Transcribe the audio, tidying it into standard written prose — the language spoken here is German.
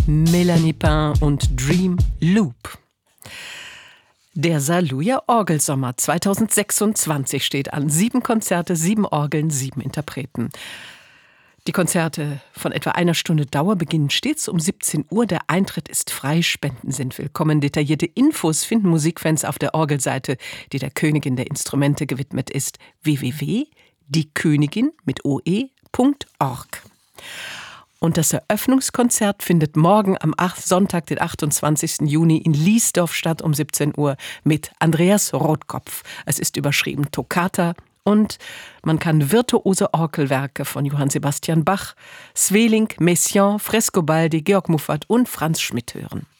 Melanie Pain und Dream Loop. Der Saarlouer Orgelsommer 2026 steht an. 7 Konzerte, 7 Orgeln, 7 Interpreten. Die Konzerte von etwa einer Stunde Dauer beginnen stets um 17 Uhr. Der Eintritt ist frei, Spenden sind willkommen. Detaillierte Infos finden Musikfans auf der Orgelseite, die der Königin der Instrumente gewidmet ist, www.diekönigin.org. Und das Eröffnungskonzert findet morgen am Sonntag, den 28. Juni in Liesdorf statt um 17 Uhr mit Andreas Rotkopf. Es ist überschrieben Toccata und man kann virtuose Orgelwerke von Johann Sebastian Bach, Sweelinck, Messiaen, Frescobaldi, Georg Muffat und Franz Schmidt hören.